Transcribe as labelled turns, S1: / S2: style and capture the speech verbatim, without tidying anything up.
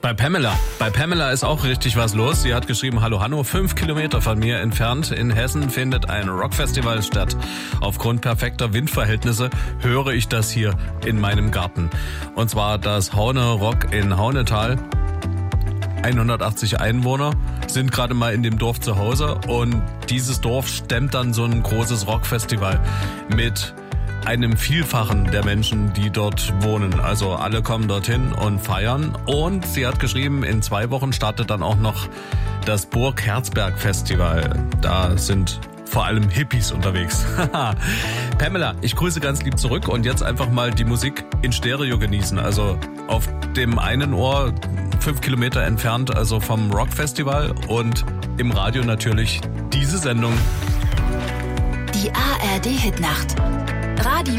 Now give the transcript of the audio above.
S1: Bei Pamela. Bei Pamela ist auch richtig was los. Sie hat geschrieben, hallo Hanno, fünf Kilometer von mir entfernt in Hessen findet ein Rockfestival statt. Aufgrund perfekter Windverhältnisse höre ich das hier in meinem Garten. Und zwar das Haune Rock in Haunetal. hundertachtzig Einwohner sind gerade mal in dem Dorf zu Hause und dieses Dorf stemmt dann so ein großes Rockfestival mit einem Vielfachen der Menschen, die dort wohnen. Also alle kommen dorthin und feiern. Und sie hat geschrieben, in zwei Wochen startet dann auch noch das Burg Herzberg Festival. Da sind vor allem Hippies unterwegs. Pamela, ich grüße ganz lieb zurück und jetzt einfach mal die Musik in Stereo genießen. Also auf dem einen Ohr fünf Kilometer entfernt, also vom Rockfestival und im Radio natürlich diese Sendung.
S2: Die A R D Hitnacht.